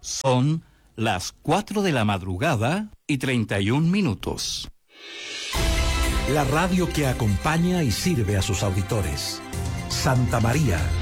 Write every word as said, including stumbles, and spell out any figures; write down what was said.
Son las cuatro de la madrugada y treinta y un minutos. La radio que acompaña y sirve a sus auditores. Santa María,